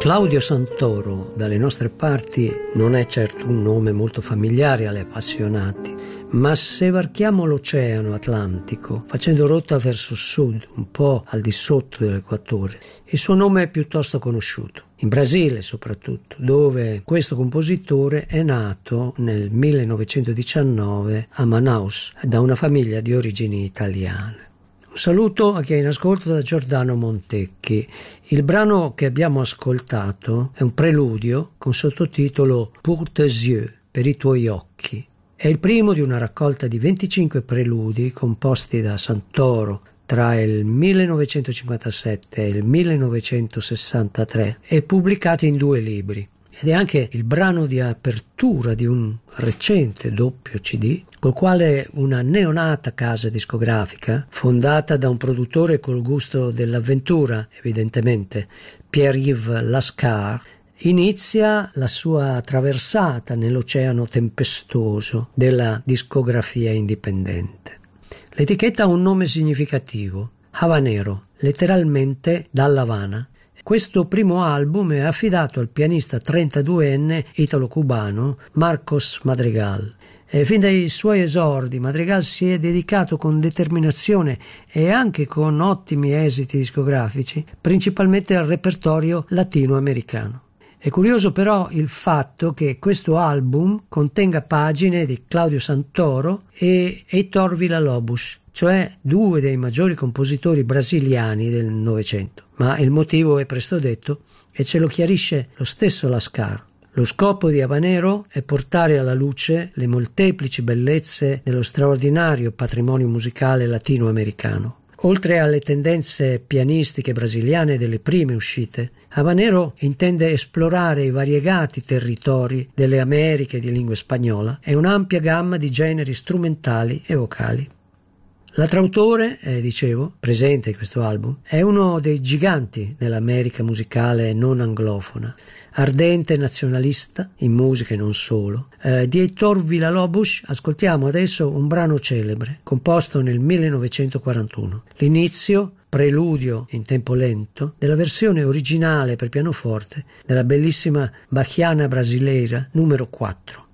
Claudio Santoro, dalle nostre parti, non è certo un nome molto familiare agli appassionati, ma se varchiamo l'Oceano Atlantico, facendo rotta verso sud, un po' al di sotto dell'equatore, il suo nome è piuttosto conosciuto. In Brasile soprattutto, dove questo compositore è nato nel 1919 a Manaus, da una famiglia di origini italiane. Un saluto a chi è in ascolto da Giordano Montecchi. Il brano che abbiamo ascoltato è un preludio con sottotitolo Pour tes yeux, per i tuoi occhi. È il primo di una raccolta di 25 preludi composti da Santoro tra il 1957 e il 1963 e pubblicati in 2 libri. Ed è anche il brano di apertura di un recente doppio CD, col quale una neonata casa discografica, fondata da un produttore col gusto dell'avventura, evidentemente, Pierre-Yves Lascar, inizia la sua traversata nell'oceano tempestoso della discografia indipendente. L'etichetta ha un nome significativo, Habanero, letteralmente dall'Havana. Questo primo album è affidato al pianista 32enne italo-cubano Marcos Madrigal. Fin dai suoi esordi Madrigal si è dedicato con determinazione e anche con ottimi esiti discografici principalmente al repertorio latinoamericano. È curioso però il fatto che questo album contenga pagine di Claudio Santoro e Heitor Villa-Lobos, cioè 2 dei maggiori compositori brasiliani del Novecento. Ma il motivo è presto detto e ce lo chiarisce lo stesso Lascar. Lo scopo di Habanero è portare alla luce le molteplici bellezze dello straordinario patrimonio musicale latinoamericano. Oltre alle tendenze pianistiche brasiliane delle prime uscite, Habanero intende esplorare i variegati territori delle Americhe di lingua spagnola e un'ampia gamma di generi strumentali e vocali. L'autore, dicevo, presente in questo album, è uno dei giganti dell'America musicale non anglofona, ardente nazionalista, in musica e non solo. Di Heitor Villa-Lobos ascoltiamo adesso un brano celebre, composto nel 1941. L'inizio, preludio in tempo lento, della versione originale per pianoforte della bellissima Bachiana Brasileira numero 4.